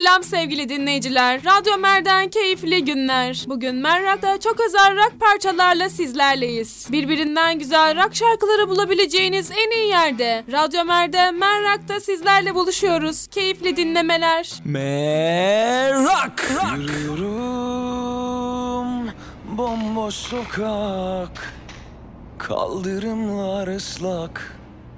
Selam sevgili dinleyiciler. Radyo Mer'den keyifli günler. Bugün Merrak'ta çok özel rock parçalarla sizlerleyiz. Birbirinden güzel rock şarkıları bulabileceğiniz en iyi yerde. Radyo Mer'de Merrak'ta sizlerle buluşuyoruz. Keyifli dinlemeler. Merrak. Yürüyorum bomboş sokak, kaldırımlar ıslak.